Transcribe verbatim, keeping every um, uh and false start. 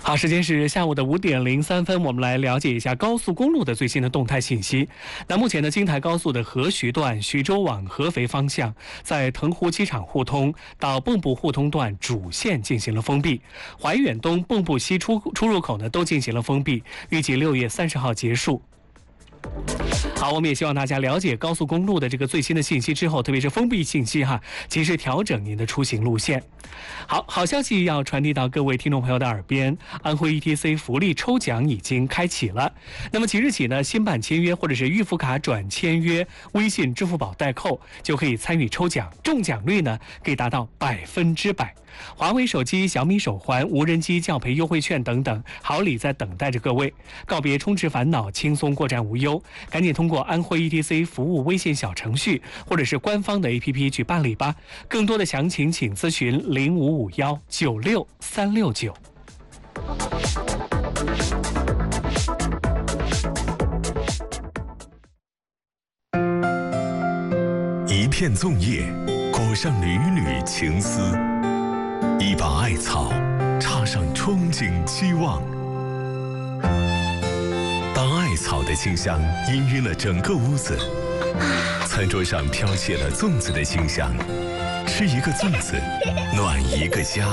好，时间是下午的五点零三分，我们来了解一下高速公路的最新的动态信息。那目前呢，京台高速的合徐段徐州往合肥方向，在腾湖机场互通到蚌埠互通段主线进行了封闭，怀远东、蚌埠西出出入口呢都进行了封闭，预计六月三十号结束。好，我们也希望大家了解高速公路的这个最新的信息之后，特别是封闭信息哈，及时调整您的出行路线。好，好消息要传递到各位听众朋友的耳边，安徽 E T C 福利抽奖已经开启了。那么即日起呢，新版签约或者是预付卡转签约，微信、支付宝代扣就可以参与抽奖，中奖率呢可以达到百分之百。华为手机、小米手环、无人机教培优惠券等等好礼在等待着各位。告别充值烦恼，轻松过站无忧，赶紧通过安徽 E T C 服务微信小程序或者是官方的 A P P 去办理吧。更多的详情请咨询零五五幺九六三六九。 一片粽叶，裹上缕缕情丝。一把艾草，插上憧憬期望。当艾草的清香氤氲了整个屋子，餐桌上飘起了粽子的清香。吃一个粽子，暖一个家。